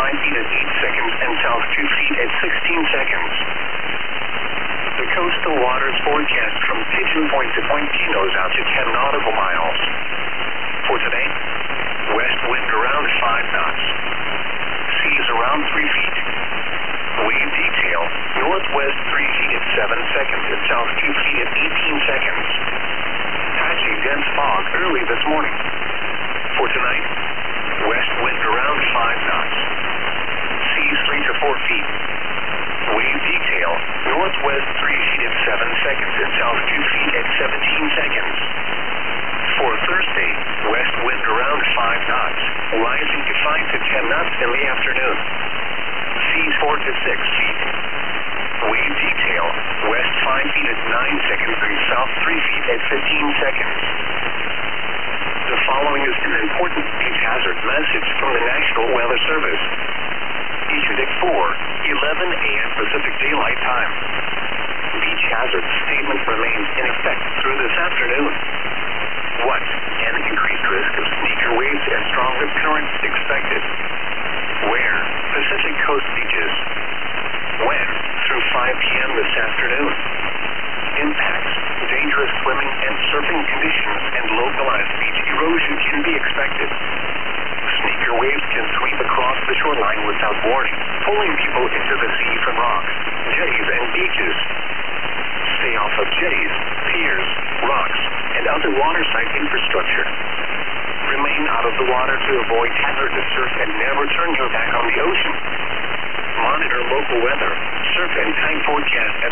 5 feet at 8 seconds and south 2 feet at 16 seconds. The coastal waters forecast from Pigeon Point to Point Pinos out to 10 nautical miles. For today, west wind around 5 knots. Seas around 3 feet. Wave detail, northwest 3 feet at 7 seconds and south 2 feet at 18 seconds. Patchy dense fog early this morning. For tonight, west wind around 5 knots. Seas 3 to 4 feet. Wave detail, northwest 3 feet at 7 seconds and south 2 feet at 17 seconds. For Thursday, west wind around 5 knots, rising to 5 to 10 knots in the afternoon. Seas 4 to 6 feet. Wave detail, west 5 feet at 9 seconds and south 3 feet at 15 seconds. The following is an important beach hazard message from the National Weather Service. Issued at 4:11 a.m. Pacific Daylight Time. Beach hazard statement remains in effect through this afternoon. What? An increased risk of sneaker waves and stronger currents expected. Where? Pacific Coast beaches. When? Through 5 p.m. this afternoon. Impacts, dangerous swimming and surfing conditions, and localized beach erosion can be expected. Sneaker waves can sweep across the shoreline without warning, pulling people into the sea from rocks, jetties, and beaches. Stay off of jetties, piers, rocks, and other waterside infrastructure. Remain out of the water to avoid hazardous surf and never turn your back on the ocean. Monitor local weather, surf and time forecast at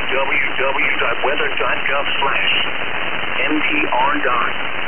www.weather.gov/NPR.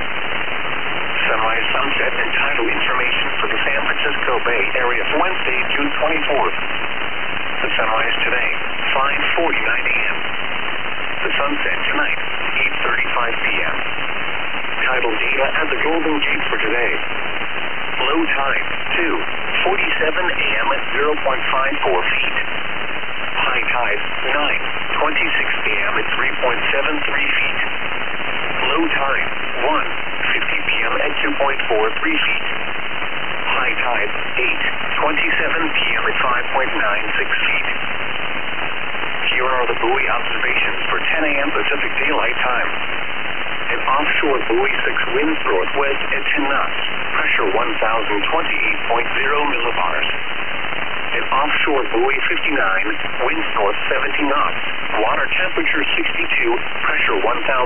Sunrise, sunset, and tidal information for the San Francisco Bay Area for Wednesday, June 24th. The sunrise today, 5:49 a.m. The sunset tonight, 8:35 p.m. Tidal data at the Golden Gate for today. Low tide, 2:47 a.m. at 0.54 feet. High tide, 9:26 a.m. at 3.73 feet. Low tide, 1:50 p.m. at 2.43 feet. High tide, 8:27 p.m. at 5.96 feet. Here are the buoy observations for 10 a.m. Pacific Daylight Time. An offshore buoy 6 winds northwest at 10 knots, pressure 1,028.0 millibars. An offshore buoy 59, winds north 70 knots, water temperature 62, pressure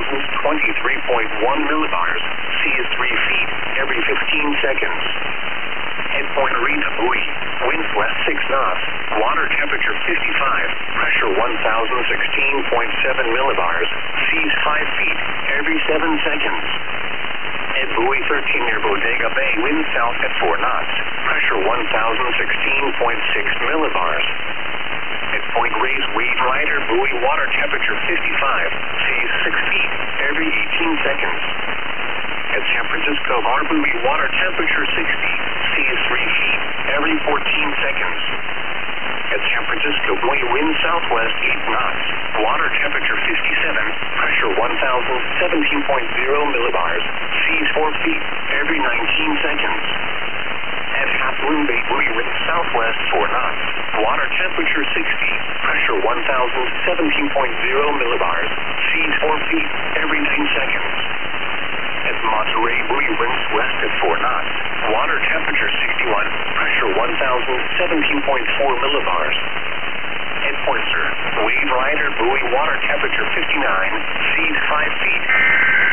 1,023.1 millibars, sea is 3 feet every 15 seconds. At Point Rita buoy, winds west 6 knots, water temperature 55, pressure 1,016.7 millibars, seas 5 feet every 7 seconds. At buoy 13 near Bodega Bay, wind south at 4 knots, pressure 1,016.6 millibars. At Point Reyes Wave Rider buoy, water temperature 55, seas 6 feet every 18 seconds. At San Francisco Bar buoy, water temperature 60, seas 3 feet every 14 seconds. At San Francisco buoy, wind southwest 8 knots, water temperature 57, pressure 1,017.0 millibars, seas 4 feet every 19 seconds. At Half Moon Bay buoy, wind southwest 4 knots, water temperature 60, pressure 1,017.0 millibars, seas 4 feet every 9 seconds. At Monterey buoy, winds west at 4 knots, water temperature 61, pressure 1,017.4 millibars. At Point Sur, Wave Rider buoy, water temperature 59, seas 5 feet.